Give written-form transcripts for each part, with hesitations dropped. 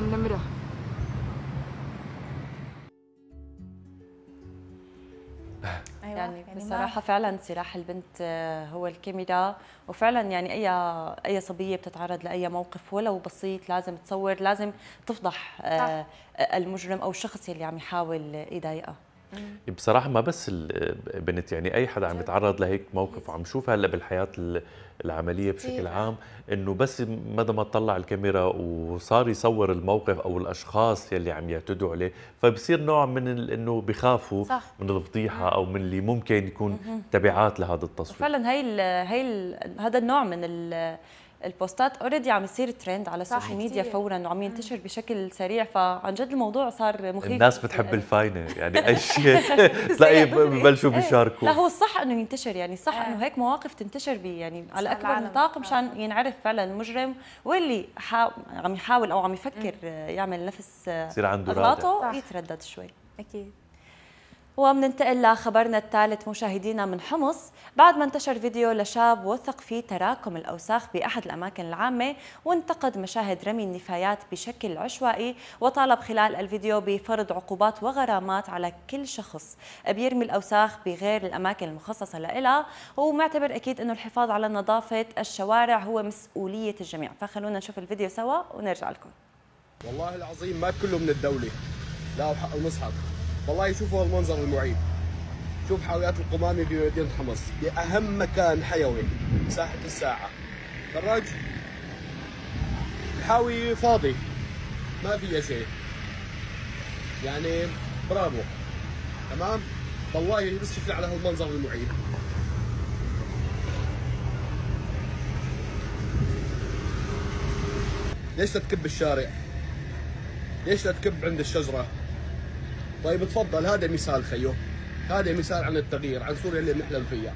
النمرة. يعني بصراحة فعلا سلاح البنت هو الكاميرا، وفعلا يعني أي صبية بتتعرض لأي موقف ولو بسيط لازم تصور، لازم تفضح المجرم أو الشخص اللي عم يحاول يضايقها. بصراحة ما بس البنت، يعني أي حدا عم يتعرض لهيك موقف، وعم نشوف هلا بالحياة العملية بشكل عام، إنه بس مدى ما تطلع الكاميرا وصار يصور الموقف أو الأشخاص يلي عم يعتدوا عليه، فبصير نوع من إنه بخافوا من الفضيحة أو من اللي ممكن يكون تبعات لهذا التصوير. فعلا هذا النوع من البوستات اوريدي عم يصير ترند على السوشيال ميديا فورا، وعم ينتشر بشكل سريع، فعن جد الموضوع صار مخيف. الناس بتحب الفاينه، يعني اي شيء تلاقي ببلشوا بيشاركوا. لا هو الصح انه ينتشر، يعني صح انه هيك مواقف تنتشر يعني على اكبر نطاق مشان ينعرف فعلا المجرم، واللي عم يحاول او عم يفكر يعمل نفس يصير عنده اغلاطه يتردد شوي. اكيد. وبننتقل لخبرنا الثالث مشاهدينا من حمص، بعد ما انتشر فيديو لشاب وثق فيه تراكم الأوساخ بأحد الأماكن العامة، وانتقد مشاهد رمي النفايات بشكل عشوائي، وطالب خلال الفيديو بفرض عقوبات وغرامات على كل شخص بيرمي الأوساخ بغير الأماكن المخصصة لها، ومعتبر أكيد أنه الحفاظ على نظافة الشوارع هو مسؤولية الجميع. فخلونا نشوف الفيديو سوا ونرجع لكم. والله العظيم ما كله من الدولة، لا وحق المصحف. والله شوفوا المنظر المعيب، شوف حاويات القمامة بمدينة حمص، بأهم مكان حيوي ساحة الساعة. فرج الحاوي فاضي ما فيها شيء، يعني برافو تمام. والله بس شفنا على هالمنظر المعيب. ليش لا تكب الشارع؟ ليش لا تكب عند الشجرة؟ طيب تفضل، هذا مثال خيو، هذا مثال عن التغيير، عن سوريا اللي بنحلم فيها.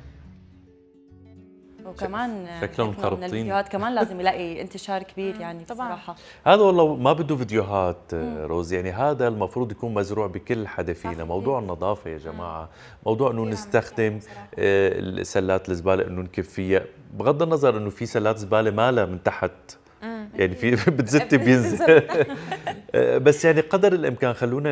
وكمان شكلهم من خربطين. الفيديوهات كمان لازم يلاقي انتشار كبير يعني بصراحة. هذا والله ما بده فيديوهات روز، يعني هذا المفروض يكون مزروع بكل حدا فينا. موضوع النظافة يا جماعة، موضوع انه نستخدم سلات الزبالة انه نكب فيها، بغض النظر انه في سلات زبالة مالها من تحت، يعني في بتزتي بينزل بس يعني قدر الامكان خلونا